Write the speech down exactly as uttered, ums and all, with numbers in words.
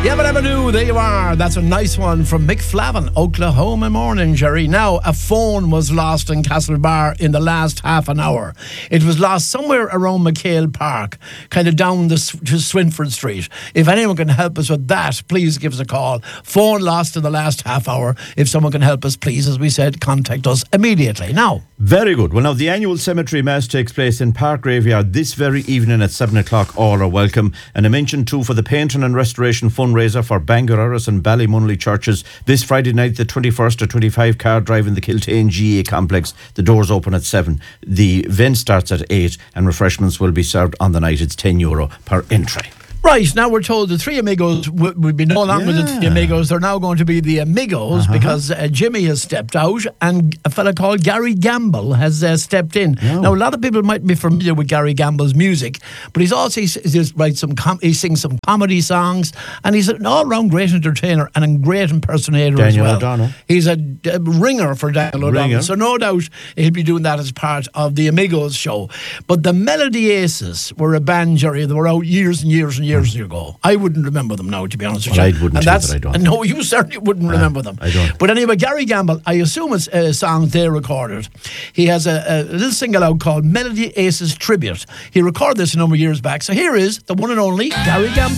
Yeah, but I do. There you are. That's a nice one from Mick Flavin, Oklahoma morning, Jerry. Now, a phone was lost in Castlebar in the last half an hour. It was lost somewhere around McHale Park, kind of down the, to Swinford Street. If anyone can help us with that, please give us a call. Phone lost in the last half hour. If someone can help us, please, as we said, contact us immediately. Now. Very good. Well, now, the annual cemetery mass takes place in Park Graveyard this very evening at seven o'clock. All are welcome. And I mentioned too for the Painting and Restoration fundraiser for Bangor Erris and Ballymunley churches this Friday night, the twenty-first to twenty-fifth, car drive in the Kiltane G A complex. The doors open at seven. The event starts at eight and refreshments will be served on the night. It's ten euro per entry. Right, now we're told the Three Amigos would w- be no longer Yeah. the Three Amigos. They're now going to be the Amigos uh-huh. because uh, Jimmy has stepped out and a fella called Gary Gamble has uh, stepped in. Oh. Now, a lot of people might be familiar with Gary Gamble's music, but he's also he's, he's writes some com- he sings some comedy songs, and he's an all-round great entertainer and a great impersonator Daniel as well. O'Donnell. He's a, a ringer for Daniel O'Donnell, Ringer. so no doubt he'll be doing that as part of the Amigos show. But the Melody Aces were a band, Jerry, that were out years and years and years Hmm. ago. I wouldn't remember them now, to be honest with Well, you. I wouldn't and either, that's, I don't. No, you certainly wouldn't remember them. I don't. But anyway, Gary Gamble, I assume it's a song they recorded. He has a, a little single out called Melody Aces Tribute. He recorded this a number of years back. So here is the one and only Gary Gamble.